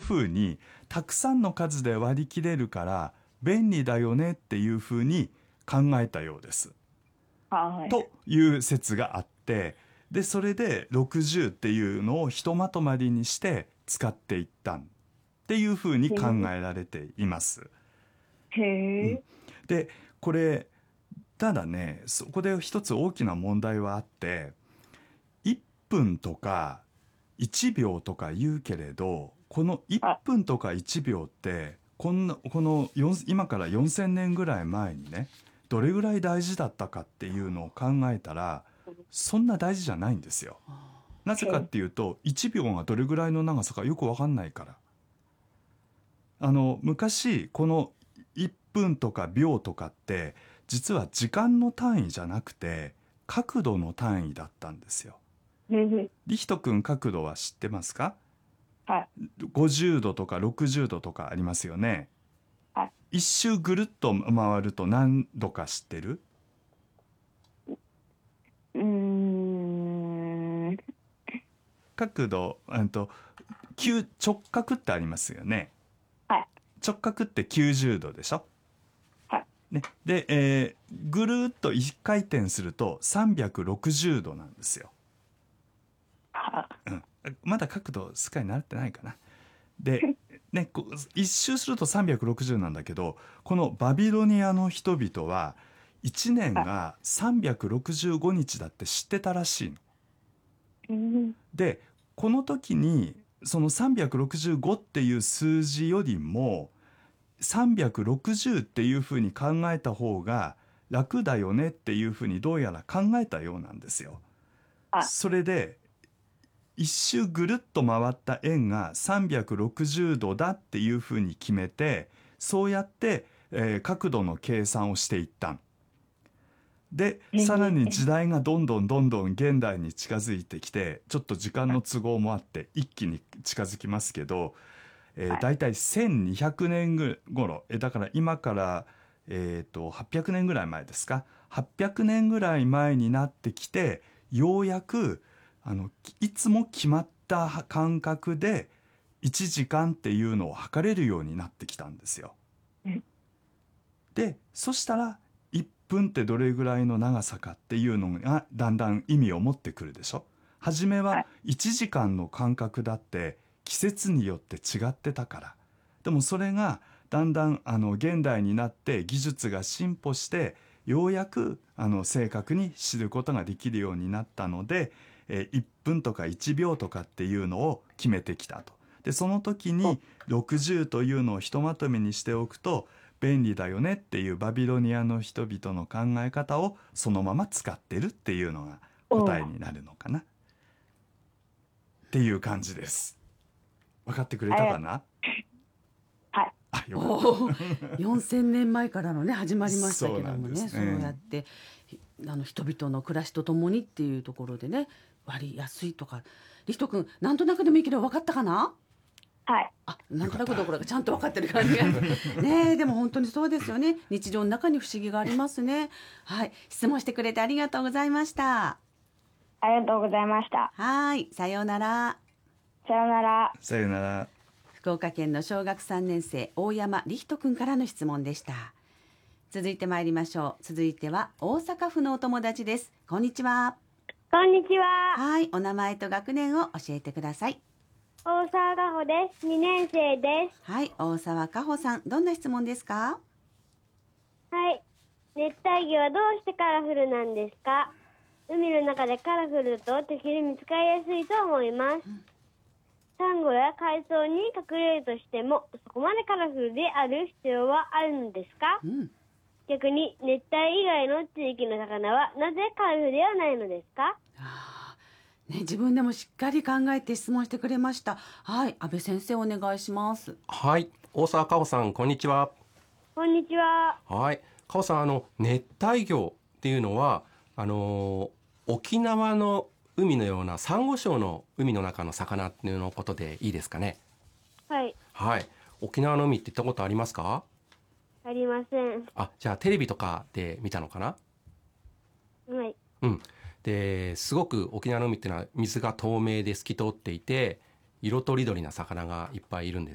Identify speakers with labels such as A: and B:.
A: ふうにたくさんの数で割り切れるから便利だよねっていうふうに考えたようです、
B: はい。
A: という説があって、でそれで60っていうのをひとまとまりにして使っていったっていうふうに考えられています。
B: へ
A: うん、
B: え。
A: でこれただね、そこで一つ大きな問題はあって、1分とか1秒とか言うけれど、この1
B: はい。
A: 分とか1秒ってこの今から4000年ぐらい前にね、どれぐらい大事だったかっていうのを考えたら、そんな大事じゃないんですよ。なぜかっ
B: へえ。
A: ていうと、1秒がどれぐらいの長さかよくわかんないから。昔この1分とか秒とかって実は時間の単位じゃなくて角度の単位だったんですよ。
B: へえ。
A: リヒト君、角度は知ってますか？
B: はい。
A: 50度とか60度とかありますよね。
B: はい。
A: 一周ぐるっと回ると何度か知ってる？
B: うーん。
A: 角度、直角ってありますよね。
B: はい。
A: 直角って90度でしょ。
B: はい。
A: ね、で、ぐるっと1回転すると360度なんですよ。
B: は
A: うん、まだ角度しっかり慣れてないかな。で、ね、一周すると360なんだけど、このバビロニアの人々は1年
B: は
A: が365日だって知ってたらしいの。
B: い。うん。
A: でこの時にその365っていう数字よりも360っていうふうに考えた方が楽だよねっていうふうにどうやら考えたようなんですよ。
B: あ、
A: それで一周ぐるっと回った円が360度だっていうふうに決めて、そうやって、角度の計算をしていったんで、
B: へ
A: さらに
B: え。
A: 時代がどんどんどんどん現代に近づいてきて、ちょっと時間の都合もあって一気に近づきますけど、
B: はい。
A: だいたい1200年頃、だから今から、800年ぐらい前ですか。800年ぐらい前になってきて、ようやくいつも決まった間隔で1時間っていうのを測れるようになってきたんですよ。
B: うん。
A: でそしたら1分ってどれぐらいの長さかっていうのがだんだん意味を持ってくるでしょ。初めは
B: はい。
A: 1時間の間隔だって季節によって違ってたから。でもそれがだんだん現代になって技術が進歩して、ようやく正確に知ることができるようになったので、1分とか1秒とかっていうのを決めてきたと。でその時
B: お、
A: に60というのをひとまとめにしておくと便利だよねっていうバビロニアの人々の考え方をそのまま使ってるっていうのが答え
B: お、
A: になるのかなっていう感じです。分かってくれ
B: ありがとう。
A: たかな？
B: はい。
A: あ、よかった。
C: おお、4000年前からのね始まりました
A: そうなん
C: けどもね、
A: です
C: そうやっ
A: ね。
C: て人々の暮らしとともにっていうところでね割りやすいとか、リヒト君なんとなくでもいいけど分かったかな？
B: はい。
C: あ、なん
A: よかった。
C: となくどころかちゃんと分かってる感じがねえ、でも本当にそうですよね。日常の中に不思議がありますね。はい、質問してくれてありがとうございました。
B: ありがとうございました。
C: はい、さようなら。
B: さようなら。
A: さよなら。
C: 福岡県の小学3年生大山理人くんからの質問でした。続いて参りましょう。続いては大阪府のお友達です。こんにちは。
B: こんにちは。
C: はい、お名前と学年を教えてください。
B: 大沢かほです。2年生です。
C: はい、大沢かほさん、どんな質問ですか？
B: はい。熱帯魚はどうしてカラフルなんですか？海の中でカラフルと敵に見つかりやすいと思います。サンゴや海藻に隠れるとしても、そこまでカラフルである必要はあるのですか？
C: うん、
B: 逆に熱帯以外の地域の魚はなぜカラフルではないのですか？
C: ね、自分でもしっかり考えて質問してくれました。はい、安倍先生お願いします。
D: はい、大沢かほさん、こんにちは。
B: こんにちは。
D: はい、かほさん、熱帯魚っていうのは、沖縄の海のようなサンゴ礁の海の中の魚っていうのことでいいですかね。
B: はい。
D: はい、沖縄の海って行ったことありますか？
B: ありません。
D: あ、じゃあテレビとかで見たのかな？
B: はい。
D: うん。ですごく沖縄の海っていうのは水が透明で透き通っていて、色とりどりな魚がいっぱいいるんです。